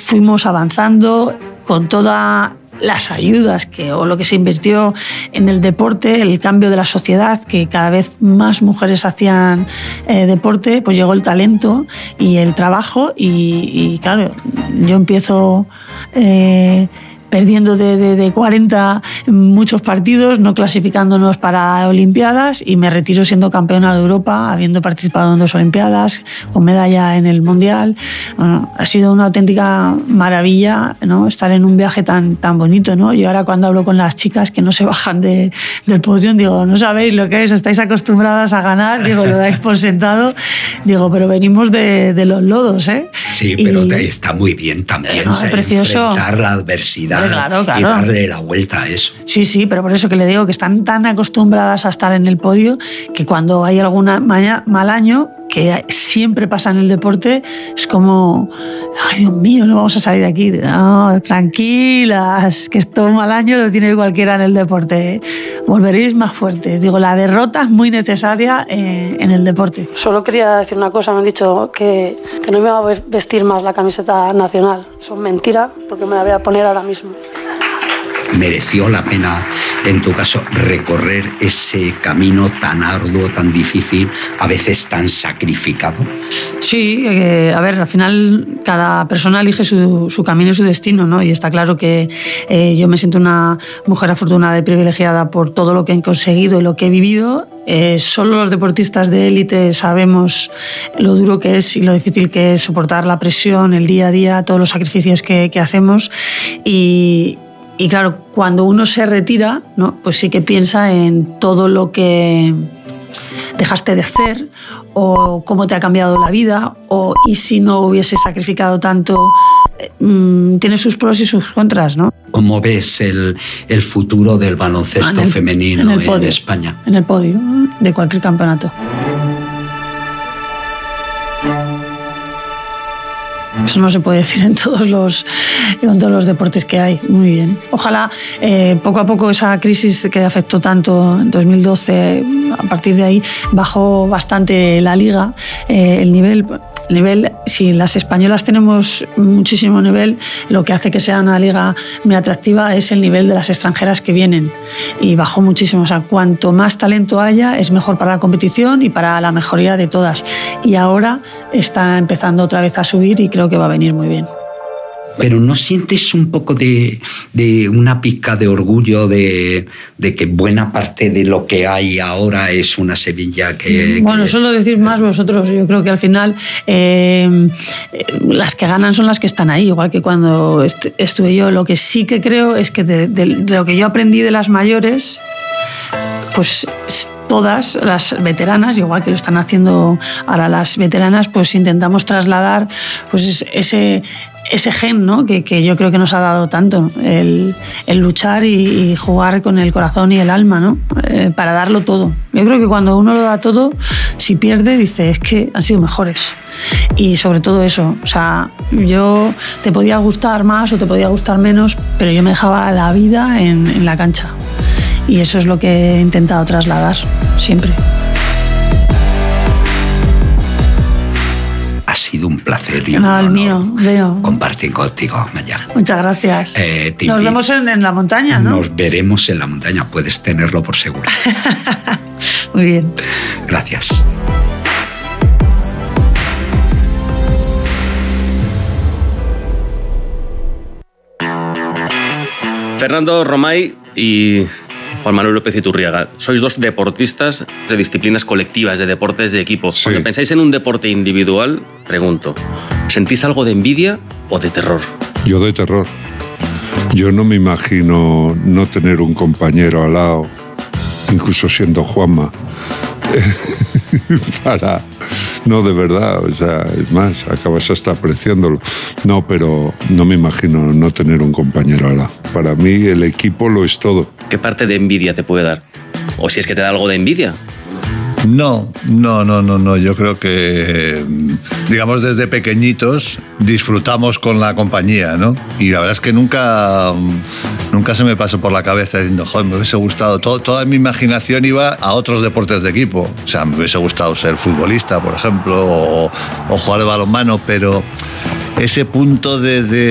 fuimos avanzando con todas las ayudas o lo que se invirtió en el deporte, el cambio de la sociedad, que cada vez más mujeres hacían deporte, pues llegó el talento y el trabajo y claro, yo empiezo perdiendo de 40 muchos partidos, no clasificándonos para Olimpiadas, y me retiro siendo campeona de Europa, habiendo participado en 2 Olimpiadas, con medalla en el Mundial. Bueno, ha sido una auténtica maravilla, ¿no?, estar en un viaje tan bonito, ¿no? Y ahora cuando hablo con las chicas que no se bajan del podio, digo, no sabéis lo que es, estáis acostumbradas a ganar, digo, lo dais por sentado, digo, pero venimos de los lodos, ¿eh? Sí, pero está muy bien también, no, enfrentar la adversidad. Claro. Y darle la vuelta a eso. Sí, pero por eso que le digo que están tan acostumbradas a estar en el podio que cuando hay algún mal año, que siempre pasa en el deporte, es como, ay, Dios mío, no vamos a salir de aquí. No, tranquilas, que esto mal año lo tiene cualquiera en el deporte. Volveréis más fuertes. Digo, la derrota es muy necesaria en el deporte. Solo quería decir una cosa, me han dicho que no me va a vestir más la camiseta nacional. Eso es mentira, porque me la voy a poner ahora mismo. ¿Mereció la pena, en tu caso, recorrer ese camino tan arduo, tan difícil, a veces tan sacrificado? Sí, a ver, al final cada persona elige su camino y su destino, ¿no? Y está claro que yo me siento una mujer afortunada y privilegiada por todo lo que he conseguido y lo que he vivido. Solo los deportistas de élite sabemos lo duro que es y lo difícil que es soportar la presión, el día a día, todos los sacrificios que hacemos. Y claro, cuando uno se retira, ¿no?, pues sí que piensa en todo lo que dejaste de hacer, o cómo te ha cambiado la vida, y si no hubiese sacrificado tanto. Tiene sus pros y sus contras, ¿no? ¿Cómo ves el futuro del baloncesto femenino en España? En el podio de cualquier campeonato. Eso no se puede decir en todos los deportes que hay. Muy bien. Ojalá poco a poco esa crisis que afectó tanto en 2012, a partir de ahí bajó bastante la liga, el nivel. Si las españolas tenemos muchísimo nivel, lo que hace que sea una liga muy atractiva es el nivel de las extranjeras que vienen, y bajó muchísimo. O sea, cuanto más talento haya, es mejor para la competición y para la mejoría de todas. Y ahora está empezando otra vez a subir y creo que va a venir muy bien. Pero ¿no sientes un poco de una pizca de orgullo de que buena parte de lo que hay ahora es una Sevilla que... Bueno, eso lo decís más vosotros. Yo creo que al final las que ganan son las que están ahí, igual que cuando estuve yo. Lo que sí que creo es que de lo que yo aprendí de las mayores, pues todas las veteranas, igual que lo están haciendo ahora las veteranas, pues intentamos trasladar pues ese gen, ¿no?, que yo creo que nos ha dado tanto, el luchar y jugar con el corazón y el alma, ¿no?, para darlo todo. Yo creo que cuando uno lo da todo, si pierde, dice, es que han sido mejores. Y sobre todo eso, o sea, yo te podía gustar más o te podía gustar menos, pero yo me dejaba la vida en la cancha. Y eso es lo que he intentado trasladar siempre. Ha sido un placer y el mío, Leo, compartir contigo, Maya. Muchas gracias. Nos vemos en la montaña, ¿no? Nos veremos en la montaña, puedes tenerlo por seguro. Muy bien. Gracias. Fernando Romay y Juan Manuel López Iturriaga, sois dos deportistas de disciplinas colectivas, de deportes de equipo. Sí. Cuando pensáis en un deporte individual, pregunto, ¿sentís algo de envidia o de terror? Yo de terror. Yo no me imagino no tener un compañero al lado, incluso siendo Juanma, No, de verdad, o sea, es más, acabas hasta apreciándolo. No, pero no me imagino no tener un compañero al lado. Para mí el equipo lo es todo. ¿Qué parte de envidia te puede dar? O si es que te da algo de envidia. No. Yo creo que, digamos, desde pequeñitos disfrutamos con la compañía, ¿no? Y la verdad es que nunca se me pasó por la cabeza diciendo, joder, me hubiese gustado. Toda mi imaginación iba a otros deportes de equipo. O sea, me hubiese gustado ser futbolista, por ejemplo, o jugar de balonmano, pero ese punto de